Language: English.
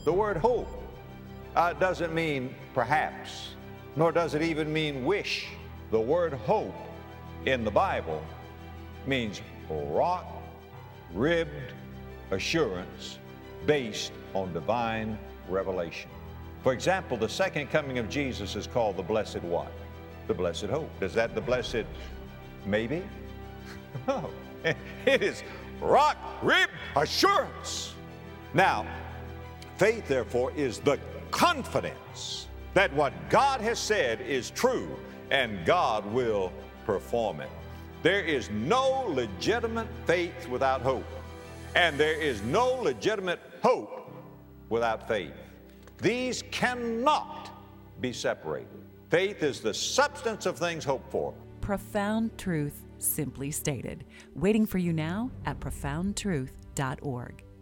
The word hope doesn't mean perhaps, nor does it even mean wish. The word hope in the Bible means rock-ribbed assurance based on divine revelation. For example, the second coming of Jesus is called the blessed what? The blessed hope. Is that the blessed maybe? No, it is rock-ribbed assurance. Now, faith, therefore, is the confidence that what God has said is true and God will perform it. There is no legitimate faith without hope, and there is no legitimate hope without faith. These cannot be separated. Faith is the substance of things hoped for. Profound truth simply stated. Waiting for you now at profoundtruth.org.